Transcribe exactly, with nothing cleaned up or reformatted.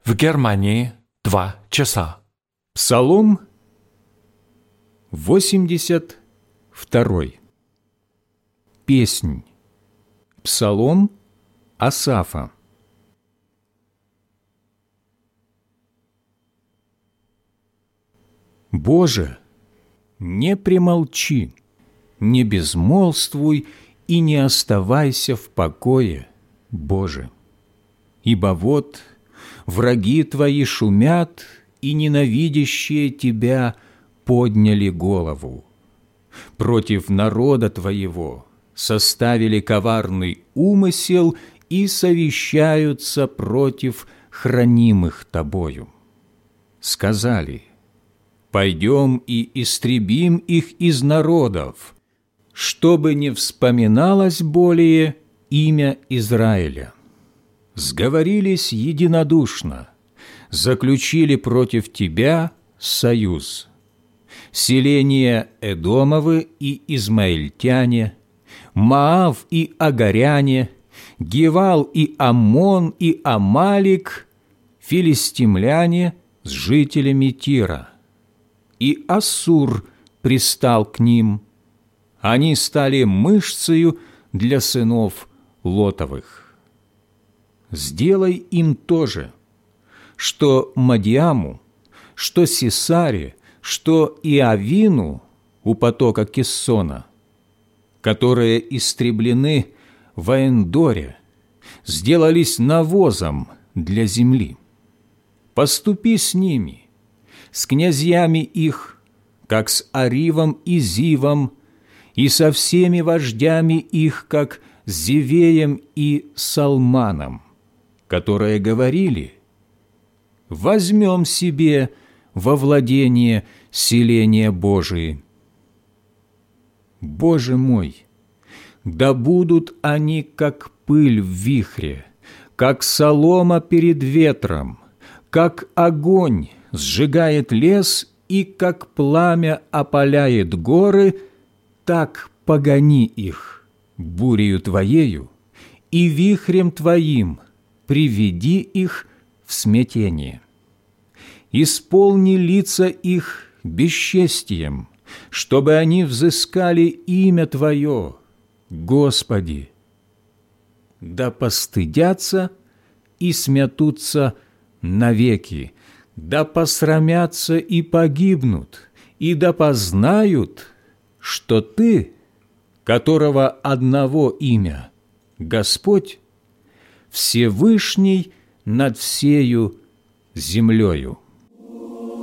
В Германии два часа. Псалом восемьдесят второй. Песнь. Псалом Асафа. Боже, не премолчи, не безмолвствуй и не оставайся в покое, Боже. Ибо вот враги Твои шумят, и ненавидящие Тебя подняли голову. Против народа Твоего составили коварный умысел и совещаются против хранимых Тобою. Сказали: пойдем и истребим их из народов, чтобы не вспоминалось более имя Израиля. Сговорились единодушно, заключили против Тебя союз. Селения Эдомовы и Измаильтяне, Моав и Агаряне, Гевал и Аммон и Амалик, филистимляне с жителями Тира. И Ассур пристал к ним. Они стали мышцею для сынов Лотовых. Сделай им то же, что Мадиаму, что Сисаре, что Иавину у потока Киссона, которые истреблены в Эндоре, сделались навозом для земли. Поступи с ними, с князьями их, как с Аривом и Зивом, и со всеми вождями их, как с Зевеем и Салманом, которые говорили: возьмем себе во владение селения Божии. Боже мой, да будут они, как пыль в вихре, как солома перед ветром, как огонь сжигает лес и как пламя опаляет горы, так погони их бурею Твоею и вихрем Твоим приведи их в смятение. Исполни лица их бесчестием, чтобы они взыскали имя Твое, Господи. Да постыдятся и смятутся навеки, да посрамятся и погибнут, и да познают, что Ты, которого одного имя Господь, Всевышний над всею землею.